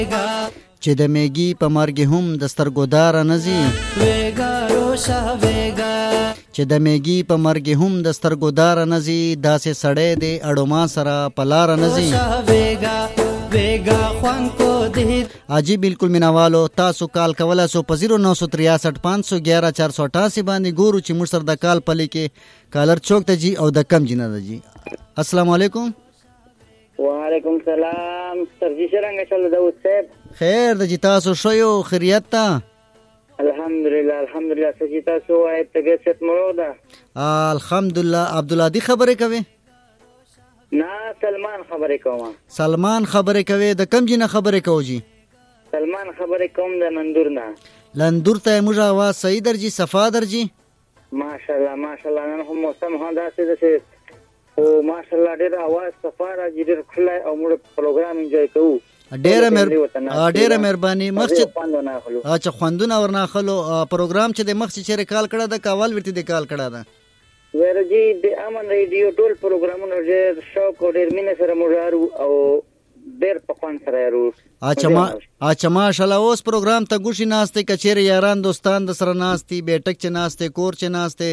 چې د میګي په مرګ هم د سترګودار نزي چې د میګي په مرګ هم د سترګودار نزي داسې سړی دی اړوما سره پلار نزي اجي بالکل مینوالو تاسو کال کوله سو په 0963 511 488 باندې ګورو چې موږ سره د کال پلي کې کالر چوک ته جی او د کم جنه جی. السلام علیکم. وعلیکم السلام. سرجی څنګه چل داوود صاحب؟ خیر د جی تاسو شویو خیریت ته؟ الحمدلله الحمدلله. سجی تاسو وای طبیعت ست مرو ده؟ الحمدلله. عبدالهادی خبرې کوي؟ نه سلمان خبرې کوم. سلمان خبرې کوي. د کم جنه خبرې کوي جی؟ سلمان خبرې کوم د نندور نه. لندور ته موږ आवाज صحیح درجی صفا درجی؟ ماشاءالله ماشاءالله. نن هم موسم هدا څه ده او ماشاءالله ډېر आवाज صفا راځي ډېر خلای او موږ پروګرام انجوای کوو. ډېره مهرباني. مخچ اچھا خوندونه ورنه خلو پروګرام چې د مخچ چیرې کال کړه د کاوال ورته د کال کړه ده ورجی د امن ریډیو ټول پروګرامونه ډېر شوق او ډېر مینه سره مجارو او ډېر په خوان سره ورو. اچھا ماشاءالله. اوس پروګرام ته ګوشي ناشته کچېره یاران دوستان د سره ناشتي بیٹک چې ناشته کور چې ناشته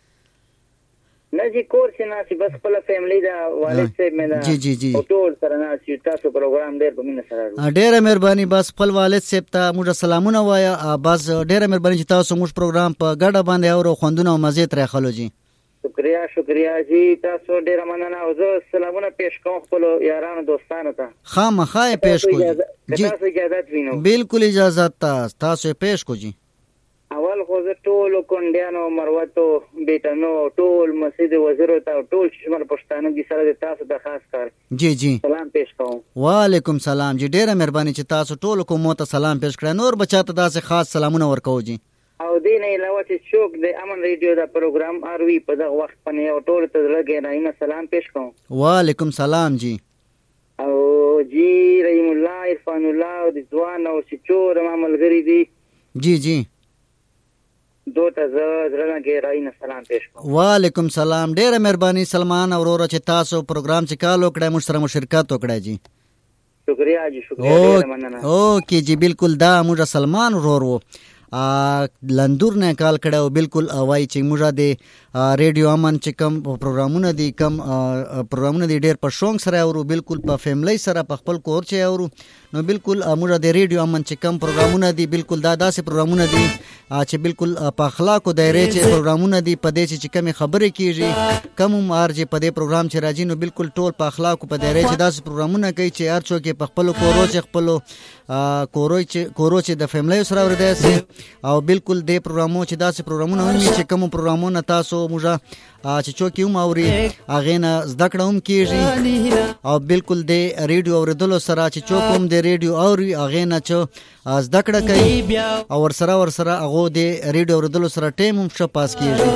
نه جی کور چې ناشتي بس خپل فیملی دا والد صاحب مې دا جی او ټول سره ناشتي تاسو پروګرام ډېر په مینه سره ورو. ډېره مهرباني. بس خپل والد صاحب ته موږ سلامونه وایا. بس ډېره مهرباني چې تاسو موږ پروګرام په ګډه باندې اورو خوندونه او مزه ترې خلو جی. شکریہ جی. تاسو ډیر مننه او زه سلامونه پیش کوم خپل یارانو دوستانو ته. خامخا پیش کو جی. تاسو اجازه وینئ؟ بالکل اجازه تاسو پیش کو جی. اول خو زه ټول کونډیانو مروتو بیٹانو ټول مسجد وزیرو ته ټول شمال پښتانه دي سره تاسو د خاص کار جی سلام پیش کوم. وعلیکم سلام جی. ډیره مهرباني چې تاسو ټول کومو ته سلام پیش کړئ. نور بچاته داسې خاص سلامونه ورکو جی. او دین علاوه چې څوک د امن ریډیو دا پروګرام اروي په دغه وخت باندې او ټول ته لګي نه سلام پیش کوم. وعلیکم سلام جی. او جی رحیم الله عرفان الله او د ځوان او سچور ماملګری دی جی دوته زړه کې راینه سلام پیش کوم. وعلیکم سلام. ډیره مهرباني سلمان اورور چې تاسو پروګرام چې کال وکړای موږ سره مشارکت وکړای جی. شکریہ جی. شکریہ مننه. اوکے جی بالکل. دا موږ سلمان اورور وو لندور نه کال کړه. بالکل وای چې موږ د ریډیو امن چې کم پروګرامونه دي کم پروګرامونه دي ډېر په شوق سره اورو. بالکل په فیملی سره په خپل کور چې اورو. نو بالکل موږ د ریډیو امن چې کم پروګرامونه دي بالکل داسې پروګرامونه دي چې بالکل په اخلاقو دایره چې پروګرامونه دي په دې چې کمی خبرې کیږي کم مارج په دې پروګرام چې راځي. نو بالکل ټول په اخلاقو په دایره چې داسې پروګرامونه کوي چې هر څوک په خپل کورو چې خپل کورو چې د فیملی سره ورده او بالکل د پروګرامو چې داسې پروګرامونه هم چې کوم پروګرامونه تاسو موږ چې څوک یې اوري هغه نه زده کړه هم کیږي او بالکل د ریډیو اوریدلو سره چې څوک هم د ریډیو اوري هغه نه چې زده کړه کوي او ورسره هغه د ریډیو اوریدلو سره ټیم هم ښه پاس کیږي.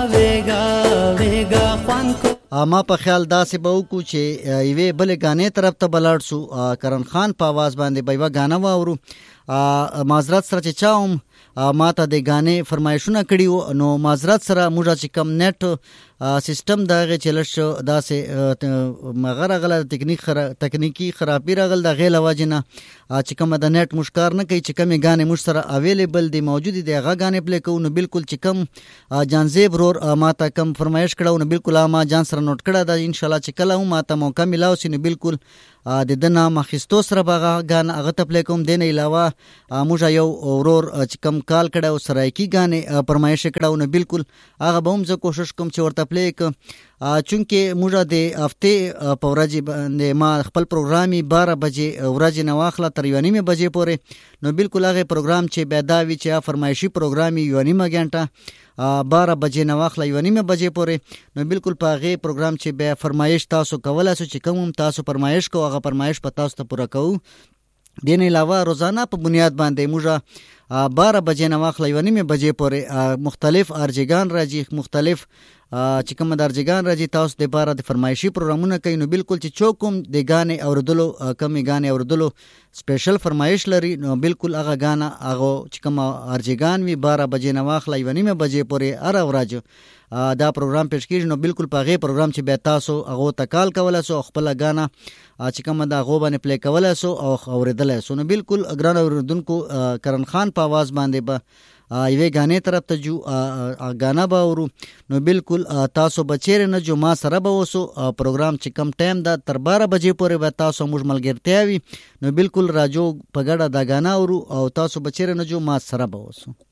ما په خیال داسې به وکړو چې یوې بلې غانې طرف ته بلاړ شو. کرن خان په आवाज باندې به یوه غانه واورو. معذرت سره چې چا هم ما ته د غانې فرمایشونه کړي وو نو معذرت سره موږ چې کم نیټ سیستم دغه چلش داسې مغره غله تکنیکی خرابې راغل د غیله واجنه چې کوم د نیټ مشکار نه کوي چې کومې غانې موږ سره اویلیبل دي موجود دي هغه غانې پلی کوو. نو بالکل چې کم جانزیب رور ما ته کم فرمایش کړو نو بالکل ما جان سره نوٹ کړه دا ان شاء الله چې کله ما ته موقع ملاو شي نو بالکل د دنه مخستو سره بغه غان هغه ته پلی کوم. دین علاوه موږ یو اورور چې کم کال کړه سره کی غانې فرمایش کړه نو بالکل هغه به هم زه کوشش کوم چې ورته پلی ک چونکه موږ د هفته په ورځ باندې ما خپل پروګرامي 12 بجې ورځ نه واخله تر 1:30 بجې پورې. نو بالکل هغه پروګرام چې بیداوی چې فرمایشي پروګرامي 1:30 غنټه 12 بجې نه واخله 1:30 بجې پورې. نو بالکل په هغه پروګرام چې به فرمایش تاسو کولای شئ چې کوم تاسو فرمایش کوو هغه فرمایش په تاسو ته پوره کوو. دین علاوه روزانه په بنیاد باندې موږ 12 بجې نه واخله 1:30 بجې پورې مختلف ارجګان راځي مختلف چې کوم درجګان راځي تاسو د لپاره د فرمایشي پروګرامونه کوي نو بالکل چې چوکم د غانې اوردلو کمی غانې اوردلو سپیشل فرمایش لري نو بالکل هغه غانا هغه چې کوم ارجګان وی 12 بجې نه واخلې ونیمه بجې پورې ار اوراج دا پروګرام پیش کیږي نو بالکل په هغه پروګرام چې به تاسو هغه تکال کولای سو خپل غانا چې کوم دا غو باندې پلی کولای سو او اوریدل سو نو بالکل ګران اوردونکو کرن خان په आवाज باندې به یوه غانې طرف ته جو غانا به ورو نو بالکل تاسو بچیر نه جو ما سره به وسو پروګرام چې کم ټایم دا تر 12 بجې پورې به تاسو موږ ملګرتیا وي نو بالکل راجو په ګډه دا غانا ورو او تاسو بچیر نه جو ما سره به وسو